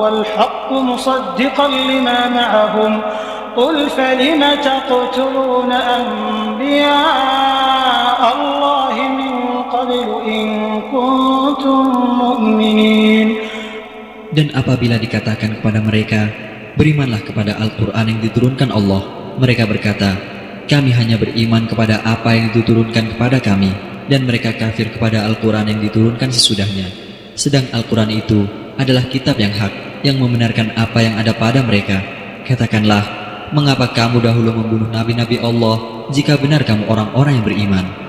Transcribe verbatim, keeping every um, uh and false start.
الحق مصدقا لما معهم قل فلم تقتلون أنبياء الله من قبل إن كنتم مؤمنين. Dan apabila dikatakan kepada mereka, berimanlah kepada Al-Quran yang diturunkan Allah, mereka berkata, kami hanya beriman kepada apa yang diturunkan kepada kami, dan mereka kafir kepada Al-Quran yang diturunkan sesudahnya. Sedang Al-Quran itu adalah kitab yang hak, yang membenarkan apa yang ada pada mereka. Katakanlah, mengapa kamu dahulu membunuh nabi-nabi Allah, jika benar kamu orang-orang yang beriman?